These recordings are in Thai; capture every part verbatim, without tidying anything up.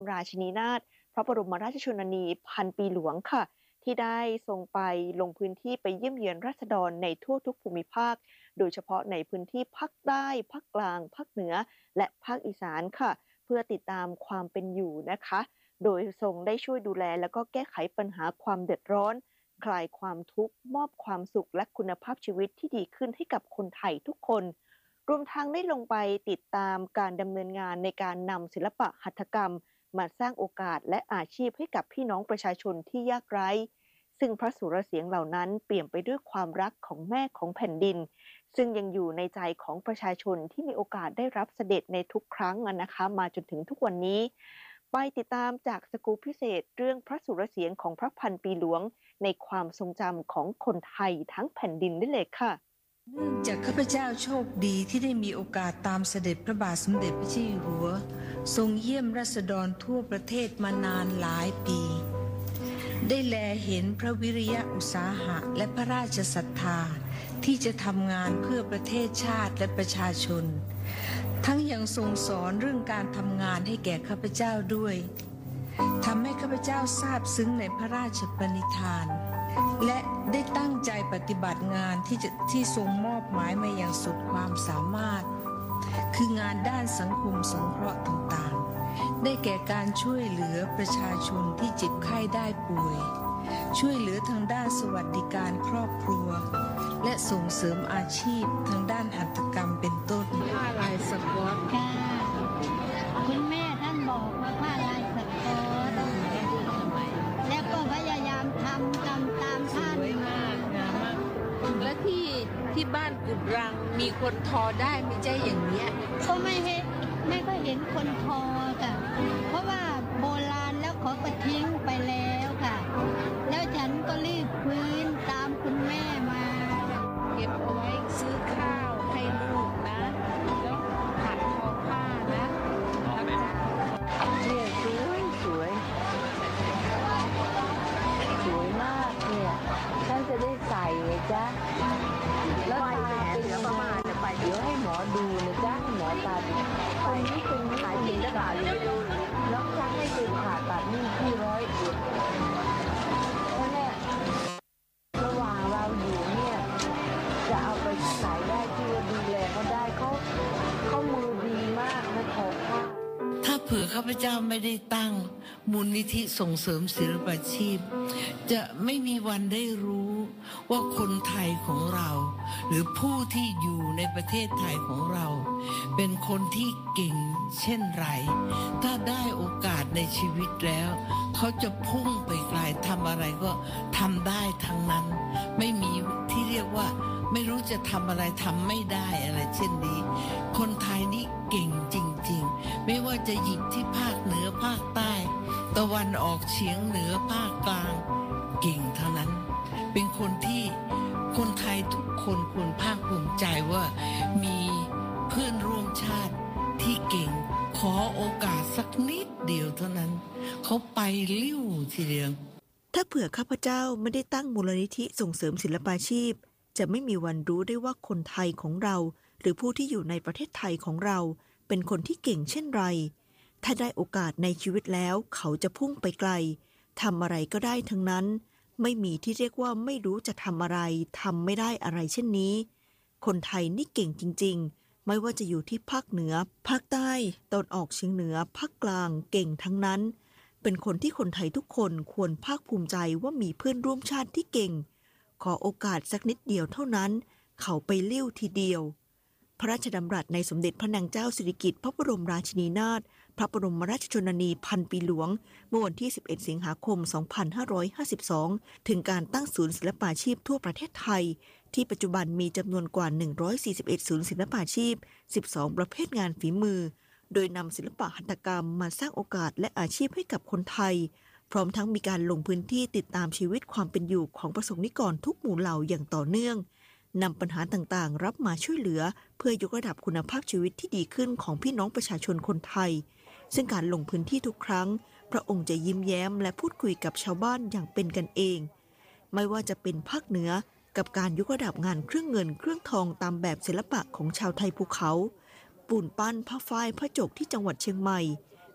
ราชินีนาถพระบรมราชชนนีพันปีหลวงค่ะที่ได้ทรงไปลงพื้นที่ไปเยี่ยมเยือนราษฎรในทั่วทุกภูมิภาคโดยเฉพาะในพื้นที่ภาคใต้ภาคกลางภาคเหนือและภาคอีสานค่ะเพื่อติดตามความเป็นอยู่นะคะโดยทรงได้ช่วยดูแลแล้วก็แก้ไขปัญหาความเดือดร้อนคลายความทุกข์มอบความสุขและคุณภาพชีวิตที่ดีขึ้นให้กับคนไทยทุกคนรวมทั้งได้ลงไปติดตามการดำเนินงานในการนำศิลปะหัตถกรรมมาสร้างโอกาสและอาชีพให้กับพี่น้องประชาชนที่ยากไร้ซึ่งพระสุรเสียงเหล่านั้นเปี่ยมไปด้วยความรักของแม่ของแผ่นดินซึ่งยังอยู่ในใจของประชาชนที่มีโอกาสได้รับเสด็จในทุกครั้งนะคะมาจนถึงทุกวันนี้ไปติดตามจากสกู๊ปพิเศษเรื่องพระสุรเสียงของพระพันปีหลวงในความทรงจำของคนไทยทั้งแผ่นดินได้เลยค่ะเนื่องจากข้าพเจ้าโชคดีที่ได้มีโอกาสตามเสด็จพระบาทสมเด็จพระเจ้าอยู่หัวทรงเยี่ยมราษฎรทั่วประเทศมานานหลายปีได้แลเห็นพระวิริยะอุตสาหะและพระราชศรัทธาที่จะทำงานเพื่อประเทศชาติและประชาชนทั้งยังทรงสอนเรื่องการทำงานให้แก่ข้าพเจ้าด้วยทำให้ข้าพเจ้าซาบซึ้งในพระราชปณิธานและได้ตั้งใจปฏิบัติงานที่จะที่ทรงมอบหมายมาอย่างสุดความสามารถคืองานด้านสังคมสงเคราะห์ต่างๆได้แก่การช่วยเหลือประชาชนที่เจ็บไข้ได้ป่วยช่วยเหลือทางด้านสวัสดิการครอบครัวและส่งเสริมอาชีพทางด้านหัตถกรรมเป็นต้นผ้าลายสก๊อตค่ะคุณแม่ท่านบอกว่าผ้าลายสก๊อตแล้วก็พยายามทำตามตามท่านสวยมากงามมากและที่ที่บ้านกุดรังมีคนทอได้ไม่ใช่อย่างเนี้ยก็ไม่เห็นไม่ก็เห็นคนทอค่ะเพราะว่าโบราณแล้วเขาก็ทิ้งไปแล้วค่ะแล้วฉันก็รีบฟื้นตามคุณแม่มาเก็บเอาไว้ซื้อข้าวให้ลูกนะแล้วหัดทอผ้านะเนี่ยสวยสวยสวยมากเนี่ยท่านจะได้ใส่ไงจ๊ะแล้วตาเป็นยังไงเดี๋ยวให้หมอดูนะจ๊ะหมอตาดูคนนี้เป็นหายจริงหรือเปล่าไม่รู้แล้วจะให้ไปผ่าตัดนี่ที่ร้อยเอ็ดเพราะเนี่ยระหว่างเราอยู่เนี่ยจะเอาไปขายได้ที่ว่าดูแลเขาได้เขาเขามือดีมากนะขอค่ะถ้าเผื่อข้าพเจ้าไม่ได้ตั้งมูลนิธิส่งเสริมศิลปาชีพจะไม่มีวันได้รู้ว่าคนไทยของเราหรือผู้ที่อยู่ในประเทศไทยของเราเป็นคนที่เก่งเช่นไรถ้าได้โอกาสในชีวิตแล้วเขาจะพุ่งไปไกลทำอะไรก็ทำได้ทั้งนั้นไม่มีที่เรียกว่าไม่รู้จะทำอะไรทำไม่ได้อะไรเช่นนี้คนไทยนี่เก่งจริงๆไม่ว่าจะหยิบที่ภาคเหนือภาคใต้ตะวันออกเฉียงเหนือภาคกลางเก่งทั้งนั้นเป็นคนที่คนไทยทุกคนควรภาคภูมิใจว่ามีเพื่อนร่วมชาติที่เก่งขอโอกาสสักนิดเดียวเท่านั้นเขาไปลิ้วทีเดียวถ้าเผื่อข้าพเจ้าไม่ได้ตั้งมูลนิธิส่งเสริมศิลปาชีพจะไม่มีวันรู้ได้ว่าคนไทยของเราหรือผู้ที่อยู่ในประเทศไทยของเราเป็นคนที่เก่งเช่นไรถ้าได้โอกาสในชีวิตแล้วเขาจะพุ่งไปไกลทำอะไรก็ได้ทั้งนั้นไม่มีที่เรียกว่าไม่รู้จะทำอะไรทำไม่ได้อะไรเช่นนี้คนไทยนี่เก่งจริงๆไม่ว่าจะอยู่ที่ภาคเหนือภาคใต้ตะวันออกเฉียงเหนือภาคกลางเก่งทั้งนั้นเป็นคนที่คนไทยทุกคนควรภาคภูมิใจว่ามีเพื่อนร่วมชาติที่เก่งขอโอกาสสักนิดเดียวเท่านั้นเขาไปเลี้ยวทีเดียวพระราชดำรัสในสมเด็จพระนางเจ้าสิริกิติ์พระบรมราชินีนาถพระบรมราชชนนีพันปีหลวงเมื่อวันที่สิบเอ็ดสิงหาคมสองพันห้าร้อยห้าสิบสองถึงการตั้งศูนย์ศิลปาชีพทั่วประเทศไทยที่ปัจจุบันมีจำนวนกว่าหนึ่งร้อยสี่สิบเอ็ดศูนย์ศิลปาชีพสิบสองประเภทงานฝีมือโดยนำศิลปะหัตถกรรมมาสร้างโอกาสและอาชีพให้กับคนไทยพร้อมทั้งมีการลงพื้นที่ติดตามชีวิตความเป็นอยู่ของประสบนิกรทุกหมู่เหล่าอย่างต่อเนื่องนำปัญหาต่างๆรับมาช่วยเหลือเพื่อยกระดับคุณภาพชีวิตที่ดีขึ้นของพี่น้องประชาชนคนไทยซึ่งการลงพื้นที่ทุกครั้งพระองค์จะยิ้มแย้มและพูดคุยกับชาวบ้านอย่างเป็นกันเองไม่ว่าจะเป็นภาคเหนือกับการยกระดับงานเครื่องเงินเครื่องทองตามแบบศิลปะของชาวไทยภูเขาปูนปั้นผ้าฝ้ายผ้าจกที่จังหวัดเชียงใหม่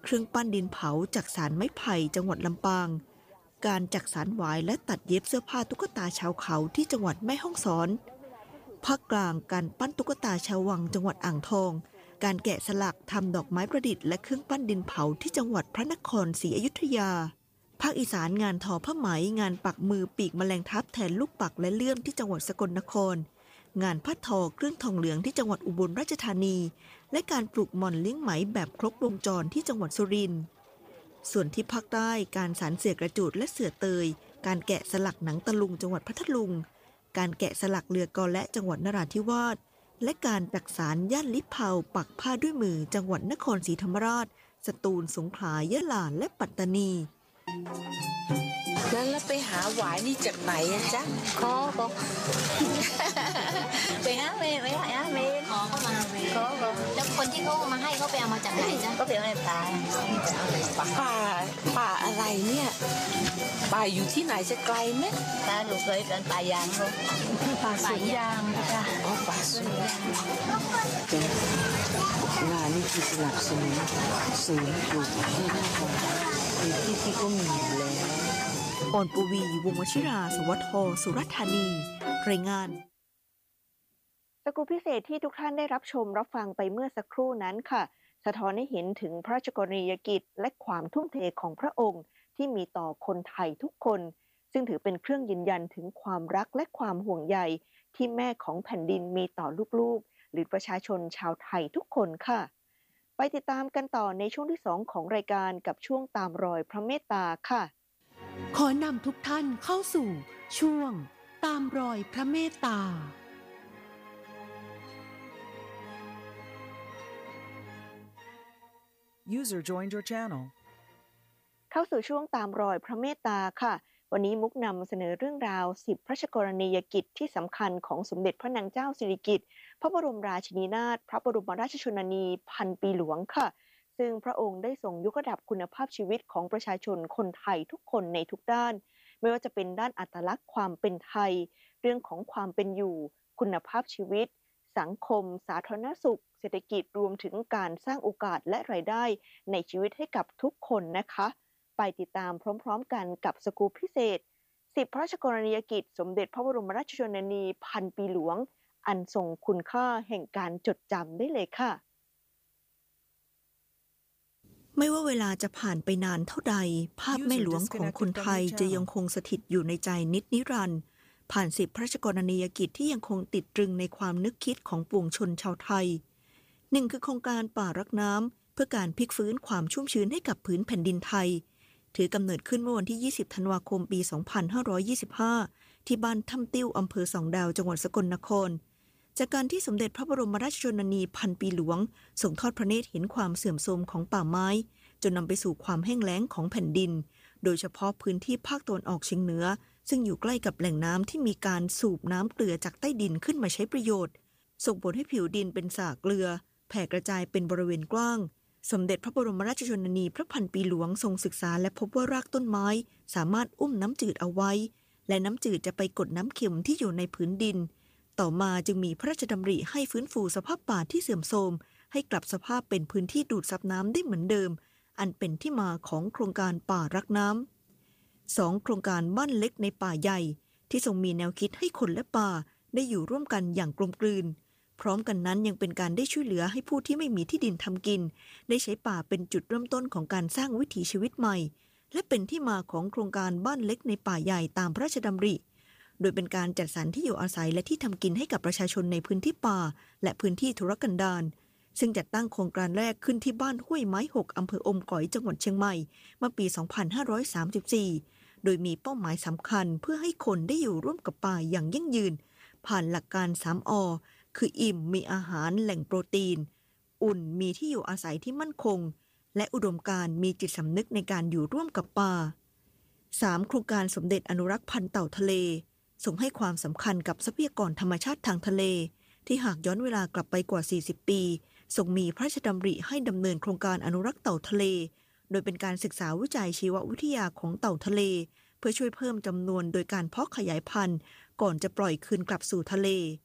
เครื่องปั้นดินเผาจักสานไม้ไผ่จังหวัดลำปางการจักสานหวายและตัดเย็บเสื้อผ้าตุ๊กตาชาวเขาที่จังหวัดแม่ฮ่องสอนภาคกลางการปั้นตุ๊กตาชาววังจังหวัดอ่างทองการแกะสลักทำดอกไม้ประดิษฐ์และเครื่องปั้นดินเผาที่จังหวัดพระนครศรีอยุธยาภาคอีสานงานทอผ้าไหมงานปักมือปีกแมลงทับแทนลูกปักและเลื่อมที่จังหวัดสกลนครงานผ้าทอเครื่องทองเหลืองที่จังหวัดอุบลราชธานีและการปลูกหม่อนเลี้ยงไหมแบบครบวงจรที่จังหวัดสุรินทร์ส่วนที่ภาคใต้การสานเสือกระจูดและเสือเตยการแกะสลักหนังตะลุงจังหวัดพัทลุงการแกะสลักเรือกอและจังหวัดนราธิวาสและการจักสานย่านลิเผาปักผ้าด้วยมือจังหวัดนครศรีธรรมราชสตูลสงขลายะลาและปัตตานีแล้วแล้วไปหาหวายนี่จากไหนอะจ๊ะ khó con ไปหาเมนไปหาเมน khó có mà về khó có แล้วคนที่เขาเอามาให้เขาไปเอามาจากไหนจ๊ะก็เป็นอะไรตายป่าป่าอะไรเนี่ยป่าอยู่ที่ไหนจะไกลไหม ta lục rồi trên tài vàng luôn ป่าสวนยางค่ะอ๋อป่าสวนยางงานนี่คือสนับสนุนศูนย์ปลูกที่น่าสนใจในที่ที่ก็มีอยู่แล้วอ่อนปวีวงศ์วชิราสวัสดิ์ทสุรธานีรายงานสกู๊ปพิเศษที่ทุกท่านได้รับชมรับฟังไปเมื่อสักครู่นั้นค่ะสะท้อนให้เห็นถึงพระราชกรณียกิจและความทุ่มเทของพระองค์ที่มีต่อคนไทยทุกคนซึ่งถือเป็นเครื่องยืนยันถึงความรักและความห่วงใยที่แม่ของแผ่นดินมีต่อลูกๆหรือประชาชนชาวไทยทุกคนค่ะไปติดตามกันต่อในช่วงที่สองของรายการกับช่วงตามรอยพระเมตตาค่ะขอนำทุกท่านเข้าสู่ช่วงตามรอยพระเมตตา User joined your channel. เข้าสู่ช่วงตามรอยพระเมตตาค่ะวันนี้มุกนำเสนอเรื่องราวสิบพระราชกรณียกิจที่สำคัญของสมเด็จพระนางเจ้าสิริกิติ์พระบรมราชินีนาถพระบรมราชชนนีพันปีหลวงค่ะซึ่งพระองค์ได้ทรงยกระดับคุณภาพชีวิตของประชาชนคนไทยทุกคนในทุกด้านไม่ว่าจะเป็นด้านอัตลักษณ์ความเป็นไทยเรื่องของความเป็นอยู่คุณภาพชีวิตสังคมสาธารณสุขเศรษฐกิจรวมถึงการสร้างโอกาสและรายได้ในชีวิตให้กับทุกคนนะคะไปติดตามพร้อมๆกันกับสกู๊ปพิเศษสิบพระราชกรณียกิจสมเด็จพระบรมราชชนนีพันปีหลวงอันทรงคุณค่าแห่งการจดจำได้เลยค่ะไม่ว่าเวลาจะผ่านไปนานเท่าใดภาพแม่หลวงของคนไทยจะยังคงสถิตอยู่ในใจนิจนิรันดร์ผ่านสิบพระราชกรณียกิจที่ยังคงติดตรึงในความนึกคิดของปวงชนชาวไทยหนึ่งคือโครงการป่ารักน้ำเพื่อการพลิกฟื้นความชุ่มชื้นให้กับผืนแผ่นดินไทยถือกำเนิดขึ้นเมื่อวันที่ยี่สิบธันวาคมปีสองพันห้าร้อยยี่สิบห้าที่บ้านถ้ำติ้วอำเภอสองดาวจังหวัดสกลนครจากการที่สมเด็จพระบรมราชชนนีพันปีหลวงส่งทอดพระเนตรเห็นความเสื่อมโทรมของป่าไม้จนนำไปสู่ความแห้งแล้งของแผ่นดินโดยเฉพาะพื้นที่ภาคตะวันออกเฉียงเหนือซึ่งอยู่ใกล้กับแหล่งน้ำที่มีการสูบน้ำเกลือจากใต้ดินขึ้นมาใช้ประโยชน์ส่งผลให้ผิวดินเป็นสระเกลือแผ่กระจายเป็นบริเวณกว้างสมเด็จพระบรมราชชนนีพระพันปีหลวงทรงศึกษาและพบว่ารากต้นไม้สามารถอุ้มน้ำจืดเอาไว้และน้ำจืดจะไปกดน้ำเค็มที่อยู่ในพื้นดินต่อมาจึงมีพระราชดำริให้ฟื้นฟูสภาพป่าที่เสื่อมโทรมให้กลับสภาพเป็นพื้นที่ดูดซับน้ำได้เหมือนเดิมอันเป็นที่มาของโครงการป่ารักน้ำสองโครงการบ้านเล็กในป่าใหญ่ที่ทรงมีแนวคิดให้คนและป่าได้อยู่ร่วมกันอย่างกลมกลืนพร้อมกันนั้นยังเป็นการได้ช่วยเหลือให้ผู้ที่ไม่มีที่ดินทำกินได้ใช้ป่าเป็นจุดเริ่มต้นของการสร้างวิถีชีวิตใหม่และเป็นที่มาของโครงการบ้านเล็กในป่าใหญ่ตามพระราชดำริโดยเป็นการจัดสรรที่อยู่อาศัยและที่ทำกินให้กับประชาชนในพื้นที่ป่าและพื้นที่ทุรกันดารซึ่งจัดตั้งโครงการแรกขึ้นที่บ้านห้วยไม้หกอำเภออมก๋อยจังหวัดเชียงใหม่เมื่อปี สองพันห้าร้อยสามสิบสี่ โดยมีเป้าหมายสำคัญเพื่อให้คนได้อยู่ร่วมกับป่าอย่างยั่งยืนผ่านหลักการสามอคืออิ่มมีอาหารแหล่งโปรตีนอุ่นมีที่อยู่อาศัยที่มั่นคงและอุดมการณ์มีจิตสำนึกในการอยู่ร่วมกับป่า สาม โครงการสมเด็จอนุรักษ์พันธุ์เต่าทะเลทรงให้ความสำคัญกับทรัพยากรธรรมชาติทางทะเลที่หากย้อนเวลากลับไปกว่าสี่สิบปีทรงมีพระราชดำริให้ดำเนินโครงการอนุรักษ์เต่าทะเลโดยเป็นการศึกษาวิจัยชีววิทยาของเต่าทะเลเพื่อช่วยเพิ่มจำนวนโดยการเพาะขยายพันธุ์ก่อนจะปล่อยคืนกลับสู่ทะเล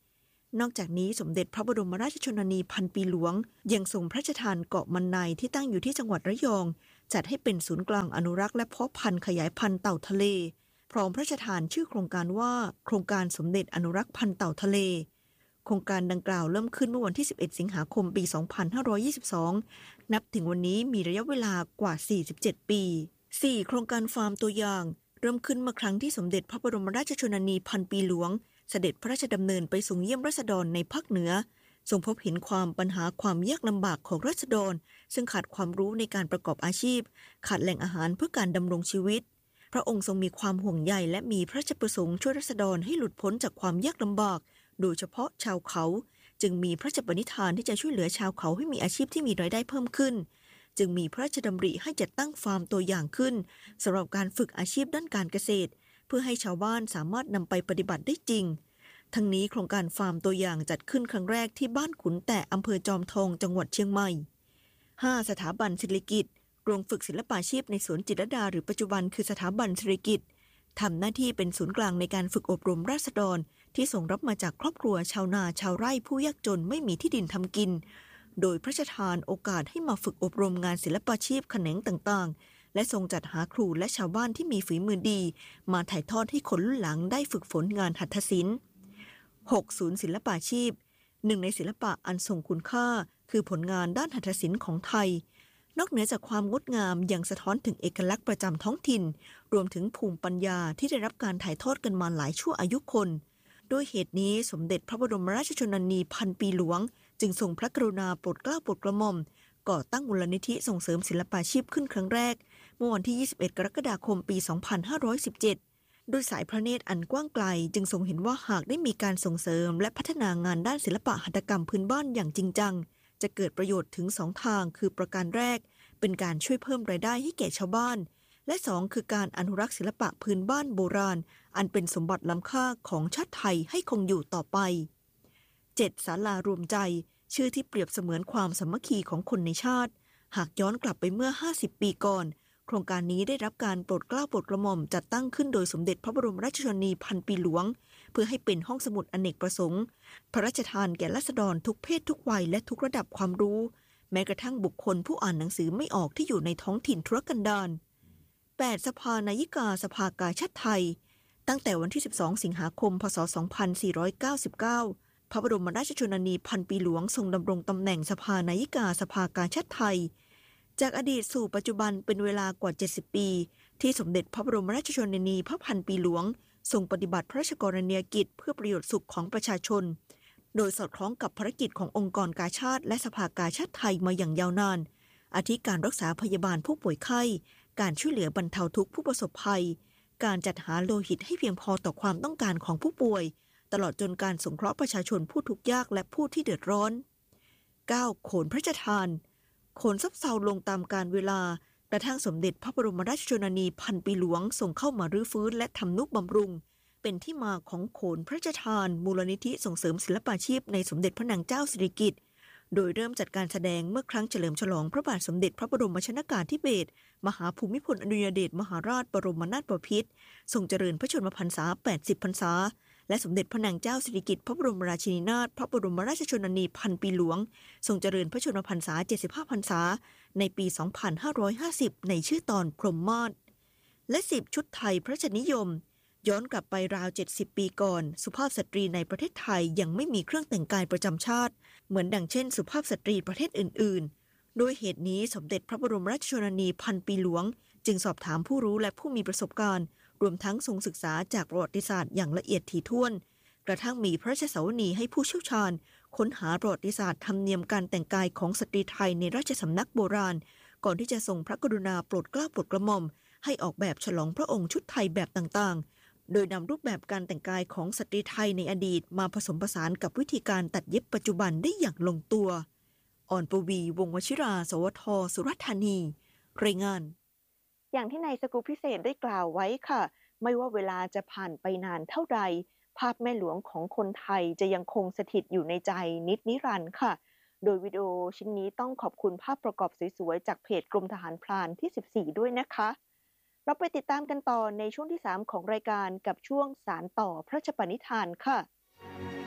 นอกจากนี้สมเด็จพระบรมราชชนนีพันปีหลวงยังทรงพระราชทานเกาะมันไนที่ตั้งอยู่ที่จังหวัดระยองจัดให้เป็นศูนย์กลางอนุรักษ์และเพาะพันธุ์ขยายพันธุ์เต่าทะเลพร้อมพระราชทานชื่อโครงการว่าโครงการสมเด็จอนุรักษ์พันธุ์เต่าทะเลโครงการดังกล่าวเริ่มขึ้นเมื่อวันที่สิบเอ็ดสิงหาคมปีสองพันห้าร้อยยี่สิบสองนับถึงวันนี้มีระยะเวลากว่าสี่สิบเจ็ดปีสี่โครงการฟาร์มตัวอย่างเริ่มขึ้นเมื่อครั้งที่สมเด็จพระบรมราชชนนีพันปีหลวงเสด็จพระราชดำเนินไปทรงเยี่ยมราษฎรในภาคเหนือทรงพบเห็นความปัญหาความยากลำบากของราษฎรซึ่งขาดความรู้ในการประกอบอาชีพขาดแหล่งอาหารเพื่อการดำรงชีวิตพระองค์ทรงมีความห่วงใยและมีพระราชประสงค์ช่วยราษฎรให้หลุดพ้นจากความยากลำบากโดยเฉพาะชาวเขาจึงมีพระราชปณิธานที่จะช่วยเหลือชาวเขาให้มีอาชีพที่มีรายได้เพิ่มขึ้นจึงมีพระราชดำริให้จัดตั้งฟาร์มตัวอย่างขึ้นสำหรับการฝึกอาชีพด้านการเกษตรเพื่อให้ชาวบ้านสามารถนำไปปฏิบัติได้จริงทั้งนี้โครงการฟาร์มตัวอย่างจัดขึ้นครั้งแรกที่บ้านขุนแตะอำเภอจอมทองจังหวัดเชียงใหม่ ห้า สถาบันศิริกิติ์โรงฝึกศิลปาชีพในสวนจิตรลดาหรือปัจจุบันคือสถาบันศิริกิติ์ทำหน้าที่เป็นศูนย์กลางในการฝึกอบรมราษฎรที่ส่งรับมาจากครอบครัวชาวนาชาวไร่ผู้ยากจนไม่มีที่ดินทำกินโดยพระราชทานโอกาสให้มาฝึกอบรมงานศิลปาชีพแขนงต่างๆและทรงจัดหาครูและชาวบ้านที่มีฝีมือดีมาถ่ายทอดให้คนรุ่นหลังได้ฝึกฝนงานหัตถศิลป์หก ศูนย์ศิลปาชีพหนึ่งในศิลปะอันทรงคุณค่าคือผลงานด้านหัตถศิลป์ของไทยนอกเหนือจากความงดงามยังสะท้อนถึงเอกลักษณ์ประจำท้องถิ่นรวมถึงภูมิปัญญาที่ได้รับการถ่ายทอดกันมาหลายชั่วอายุคนด้วยเหตุนี้สมเด็จพระบรมราชชนนีพันปีหลวงจึงทรงพระกรุณาโปรดเกล้าโปรดกระหม่อมก่อตั้งมูลนิธิส่งเสริมศิลปาชีพขึ้นครั้งแรกเมื่อวันที่ยี่สิบเอ็ดกรกฎาคมปีสองพันห้าร้อยสิบเจ็ดด้วยสายพระเนตรอันกว้างไกลจึงทรงเห็นว่าหากได้มีการส่งเสริมและพัฒนางานด้านศิลปะหัตถกรรมพื้นบ้านอย่างจริงจังจะเกิดประโยชน์ถึงสองทางคือประการแรกเป็นการช่วยเพิ่มรายได้ให้แก่ชาวบ้านและสองคือการอนุรักษ์ศิลปะพื้นบ้านโบราณอันเป็นสมบัติล้ำค่าของชาติไทยให้คงอยู่ต่อไป เจ็ด ศาลารวมใจชื่อที่เปรียบเสมือนความสามัคคีของคนในชาติหากย้อนกลับไปเมื่อห้าสิบปีก่อนโครงการนี้ได้รับการโปรดเกล้าโปรดกระหม่อมจัดตั้งขึ้นโดยสมเด็จพระบรมราชชนนีพันปีหลวงเพื่อให้เป็นห้องสมุดอเนกประสงค์พระราชทานแก่ราษฎรทุกเพศทุกวัยและทุกระดับความรู้แม้กระทั่งบุคคลผู้อ่านหนังสือไม่ออกที่อยู่ในท้องถิ่นทุรกันดาร แปด สภานายิกาสภากาชาดไทยตั้งแต่วันที่สิบสองสิงหาคมพ.ศ. สองพันสี่ร้อยเก้าสิบเก้าพระบรมราชชนนีพันปีหลวงทรงดำรงตำแหน่งสภานายิกาสภากาชาดไทยจากอดีตสู่ปัจจุบันเป็นเวลากว่าเจ็ดสิบปีที่สมเด็จพระบรมราชชนนีพระพันปีหลวงทรงปฏิบัติพระราชกรณียกิจเพื่อประโยชน์สุขของประชาชนโดยสอดคล้องกับภารกิจขององค์กรกาชาดและสภากาชาดไทยมาอย่างยาวนานอาทิการรักษาพยาบาลผู้ป่วยไข้การช่วยเหลือบรรเทาทุกข์ผู้ประสบภัยการจัดหาโลหิตให้เพียงพอต่อความต้องการของผู้ป่วยตลอดจนการสงเคราะห์ประชาชนผู้ทุกข์ยากและผู้ที่เดือดร้อน เก้า โขนพระราชทานโขนซบเซาลงตามกาลเวลากระทั่งสมเด็จพระบรมราชชนนีพันปีหลวงส่งเข้ามารื้อฟื้นและทำนุบำรุงเป็นที่มาของโขนพระราชทานมูลนิธิส่งเสริมศิลปาชีพในสมเด็จพระนางเจ้าสิริกิติ์โดยเริ่มจัดการแสดงเมื่อครั้งเฉลิมฉลองพระบาทสมเด็จพระบรมชนกาธิเบศรมหาภูมิพลอดุลยเดชมหาราชบรมนาถบพิตรทรงเจริญพระชนมพรรษาแปดสิบพรรษาและสมเด็จพระนางเจ้าสิริกิติ์พระบรมราชินีนาถพระบรมราชชนนีพันปีหลวงทรงเจริญพระชนมพรรษาเจ็ดสิบห้าพรรษาในปีสองพันห้าร้อยห้าสิบในชื่อตอนพรหมมาศและสิบชุดไทยพระราชนิยมย้อนกลับไปราวเจ็ดสิบปีก่อนสุภาพสตรีในประเทศไทยยังไม่มีเครื่องแต่งกายประจำชาติเหมือนดังเช่นสุภาพสตรีประเทศอื่นๆโดยเหตุนี้สมเด็จพระบรมราชชนนีพันปีหลวงจึงสอบถามผู้รู้และผู้มีประสบการณ์รวมทั้งทรงศึกษาจากประวัติศาสตร์อย่างละเอียดถี่ถ้วนกระทั่งมีพระราชสวนีให้ผู้เชี่ยวชาญค้นหาประวัติศาสตร์ธรรมเนียมการแต่งกายของสตรีไทยในราชสำนักโบราณก่อนที่จะทรงพระกรุณาโปรดเกล้าโปรดกระหม่อมให้ออกแบบฉลองพระองค์ชุดไทยแบบต่างๆโดยนำรูปแบบการแต่งกายของสตรีไทยในอดีตมาผสมผสานกับวิธีการตัดเย็บปัจจุบันได้อย่างลงตัวอ่อนปวี วงศ์วชิรา สวท สุราษฎร์ธานีรายงานอย่างที่ในสกู๊ปพิเศษได้กล่าวไว้ค่ะไม่ว่าเวลาจะผ่านไปนานเท่าใดภาพแม่หลวงของคนไทยจะยังคงสถิตอยู่ในใจนิจนิรันดร์ค่ะโดยวิดีโอชิ้นนี้ต้องขอบคุณภาพประกอบสวยๆจากเพจกรมทหารพรานที่สิบสี่ด้วยนะคะเราไปติดตามกันต่อในช่วงที่สามของรายการกับช่วงสานต่อพระราชปณิธานค่ะ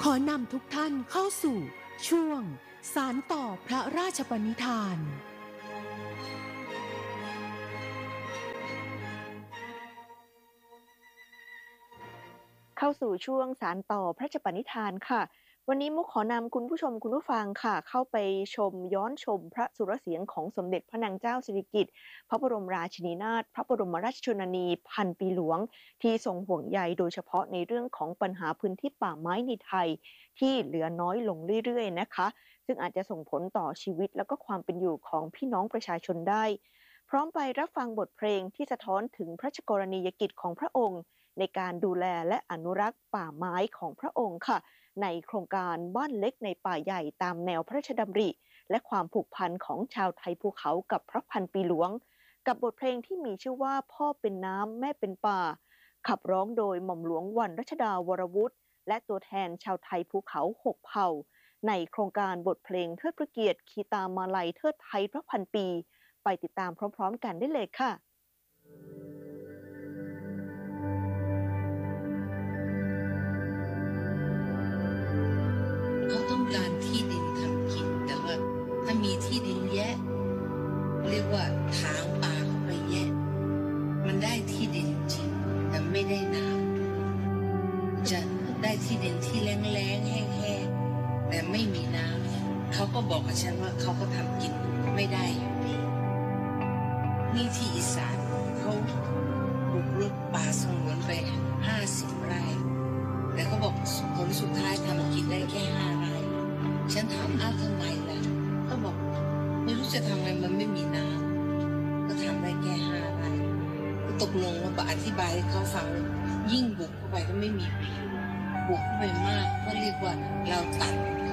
ขอนำทุกท่านเข้าสู่ช่วงสารต่อพระราชปณิธานเข้าสู่ช่วงสารต่อพระราชปณิธานค่ะวันนี้มุกขอนำคุณผู้ชมคุณผู้ฟังค่ะเข้าไปชมย้อนชมพระสุรเสียงของสมเด็จพระนางเจ้าสิริกิติ์พระบรมราชินีนาถพระบรมราชชนนีพันปีหลวงที่ทรงห่วงใยโดยเฉพาะในเรื่องของปัญหาพื้นที่ป่าไม้ในไทยที่เหลือน้อยลงเรื่อยๆนะคะซึ่งอาจจะส่งผลต่อชีวิตและก็ความเป็นอยู่ของพี่น้องประชาชนได้พร้อมไปรับฟังบทเพลงที่สะท้อนถึงพระราชกรณียกิจของพระองค์ในการดูแลและอนุรักษ์ป่าไม้ของพระองค์ค่ะในโครงการบ้านเล็กในป่าใหญ่ตามแนวพระราชดำริและความผูกพันของชาวไทยภูเขากับพระพันปีหลวงกับบทเพลงที่มีชื่อว่าพ่อเป็นน้ำแม่เป็นป่าขับร้องโดยหม่อมหลวงวรรณรัชดาวรวุฒิและตัวแทนชาวไทยภูเขาหกเผ่าในโครงการบทเพลงเทิดพระเกียรติคีตามาลัยเทิดไทยพระพันปีไปติดตามพร้อมๆกันได้เลยค่ะเขาต้องการที่ดินทำกินแต่ว่าถ้ามีที่ดินแยะเรียกว่าถางป่าเข้าไปแยะมันได้ที่ดินจริงแต่ไม่ได้น้ำจะได้ที่ดินที่แล้งๆแห้งๆแต่ไม่มีน้ำเขาก็บอกกับฉันว่าเขาก็ทำกินไม่ได้อยู่ดีนี่ที่อีสานเขาบุกรุกป่าสงวนไปห้าสิบไร่แต่เขาบอกผลสุดท้ายทำกินได้แค่ห้าไร่ฉันถามอ้าวทำไมล่ะเขาบอกไม่รู้จะทำไงมันไม่มีน้ำก็ทำได้แค่ห้าไร่ก็ตกลงว่าอธิบายให้เขาฟังยิ่งบุกเข้าไปก็ไม่มีประโยชน์บุกเข้าไปมากก็เรียกว่าเราตัด